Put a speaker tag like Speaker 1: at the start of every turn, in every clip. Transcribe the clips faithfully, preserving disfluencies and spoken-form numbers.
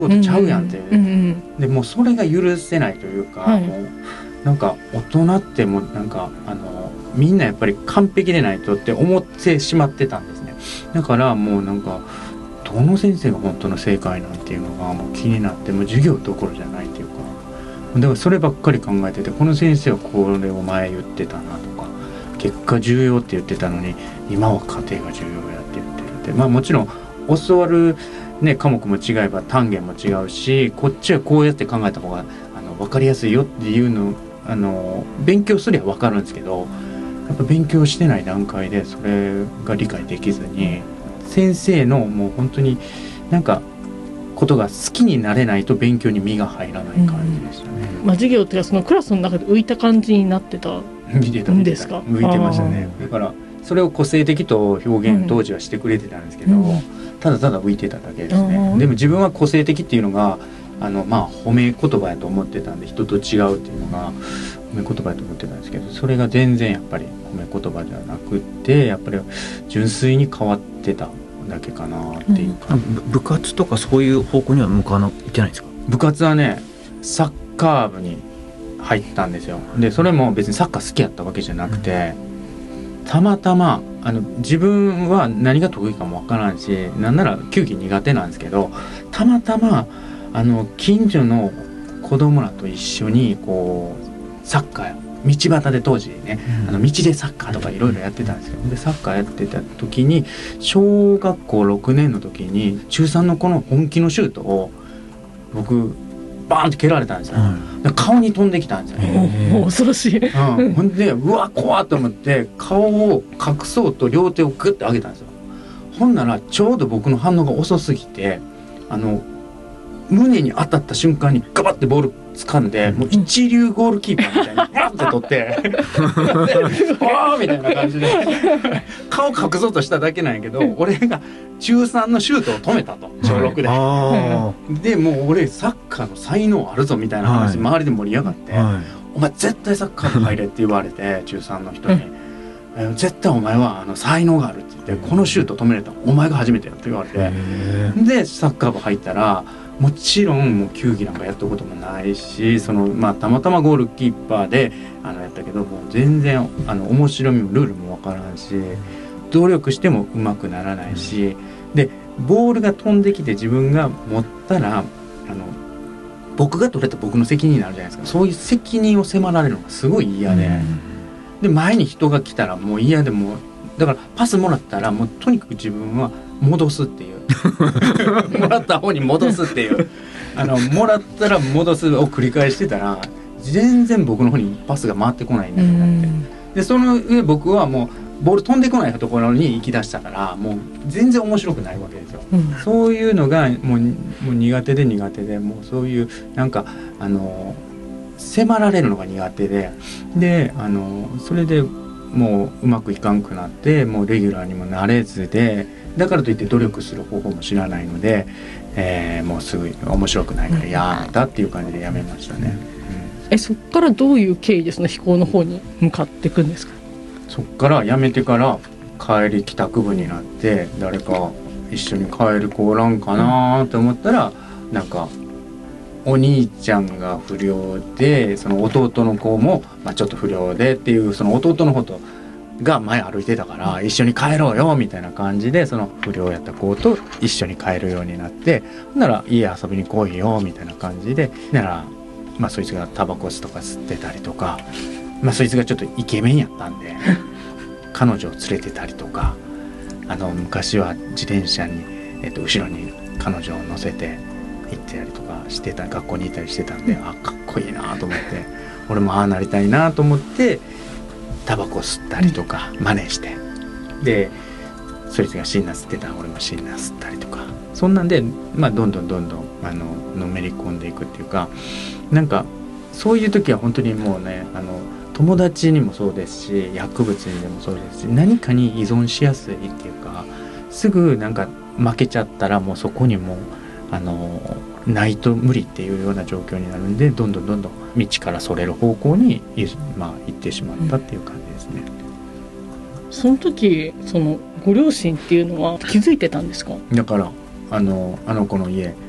Speaker 1: ことちゃうやんっていう、
Speaker 2: うんうん、
Speaker 1: でもうそれが許せないというか、はい、もうなんか大人ってもうなんかあのみんなやっぱり完璧でないとって思ってしまってたんですね。だからもうなんかどの先生が本当の正解なんていうのがもう気になって、もう授業どころじゃないっていうか、だからそればっかり考えてて、この先生はこれを前言ってたなとか、結果重要って言ってたのに今は家庭が重要やって言ってるって、まあもちろん教わる、ね、科目も違えば単元も違うし、こっちはこうやって考えた方があの分かりやすいよっていうのあの勉強すりゃ分かるんですけど、やっぱ勉強してない段階でそれが理解できずに、先生のもう本当になんかことが好きになれないと勉強に身が入らない感じでしたね。
Speaker 2: うん、まあ、授業っていうかそのクラスの中で浮いた感じになってたんですか？
Speaker 1: 浮いてましたね。だからそれを個性的と表現当時はしてくれてたんですけど、うん、ただただ浮いてただけですね。でも自分は個性的っていうのがあの、まあ、褒め言葉やと思ってたんで、人と違うっていうのが褒め言葉やと思ってたんですけど、それが全然やっぱり褒め言葉じゃなくて、やっぱり純粋に変わってただけかなっていうか、うん、
Speaker 3: 部活とかそういう方向には向かわないってないんですか？
Speaker 1: 部活はね、サッカー部に入ったんですよ。でそれも別にサッカー好きやったわけじゃなくて、うん、たまたまあの自分は何が得意かもわからんし、なんなら球技苦手なんですけど、たまたまあの近所の子供らと一緒にこうサッカー道端で当時ね、うん、あの道でサッカーとかいろいろやってたんですよ。でサッカーやってた時に小学校ろくねんの時に中さんの子の本気のシュートを僕バーンって蹴られたんですよ、うん、で顔に飛んできたんですよ、
Speaker 2: ね、恐ろしい、
Speaker 1: うん、ほんでうわ怖っと思って顔を隠そうと両手をグッて上げたんですよ。ほんならちょうど僕の反応が遅すぎて、あの胸に当たった瞬間にガバッてボール掴んで、もう一流ゴールキーパーみたいにバッて取ってわーみたいな感じで顔隠そうとしただけなんやけど、俺が中さんのシュートを止めたと、小ろくで、はい、でもう俺サッカーの才能あるぞみたいな話、はい、周りで盛り上がって、はい、お前絶対サッカーに入れって言われて中さんの人に、うん、絶対お前はあの才能があるって言って、このシュート止めれたお前が初めてやって言われて、でサッカー部入ったらもちろんもう球技なんかやったこともないし、その、まあ、たまたまゴールキーパーであのやったけど、もう全然あの面白みもルールも分からんし、努力しても上手くならないし、でボールが飛んできて自分が持ったらあの僕が取れた僕の責任になるじゃないですか。そういう責任を迫られるのがすごい嫌で、で前に人が来たらもう嫌で、もうだからパスもらったらもうとにかく自分は戻すっていうもらった方に戻すっていうあのもらったら戻すを繰り返してたら全然僕の方にパスが回ってこないんだよって、でその上僕はもうボール飛んでこないところに行き出したから、もう全然面白くないわけですよ、うん、そういうのがもう、もう苦手で苦手で、もうそういうなんかあの迫られるのが苦手で、であのそれでもううまくいかんくなって、もうレギュラーにもなれずで、だからといって努力する方法も知らないので、えー、もうすぐ面白くないからやめたっていう感じでやめましたね、
Speaker 2: うん、えそっからどういう経緯でその飛行の方に向かっていくんですか？
Speaker 1: そっからやめてから帰り帰宅部になって、誰か一緒に帰る子おらんかなと思ったら、なんかお兄ちゃんが不良で、その弟の子も、まあ、ちょっと不良でっていう、その弟の方とが前歩いてたから一緒に帰ろうよみたいな感じで、その不良やった子と一緒に帰るようになって、なら家遊びに来いよみたいな感じで、なら、まあ、そいつがタバコとか吸ってたりとか、まあ、そいつがちょっとイケメンやったんで彼女を連れてたりとか、あの昔は自転車に、えっと、後ろに彼女を乗せて行ってたりとかしてた、学校にいたりしてたんで、あかっこいいなと思って、俺もああなりたいなと思ってタバコ吸ったりとか真似して、でそいつがシンナー吸ってたら俺もシンナー吸ったりとか、そんなんで、まあ、どんどんどんどんあののめり込んでいくっていうか、なんかそういう時は本当にもうね、あの友達にもそうですし、薬物にでもそうですし、何かに依存しやすいっていうか、すぐなんか負けちゃったらもうそこにもうあのないと無理っていうような状況になるんで、どんどんどんどん道からそれる方向に、まあ、行ってしまったっていう感じですね、
Speaker 2: うん、その時そのご両親っていうのは気づいてたんですか？
Speaker 1: だからあのあの子の家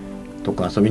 Speaker 1: とか遊び